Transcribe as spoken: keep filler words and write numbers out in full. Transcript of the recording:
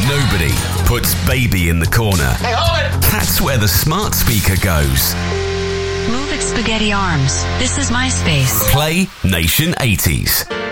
Nobody puts baby in the corner. Hey, hold it! That's where the smart speaker goes. Move it, spaghetti arms. This is my space. Play Nation eighties.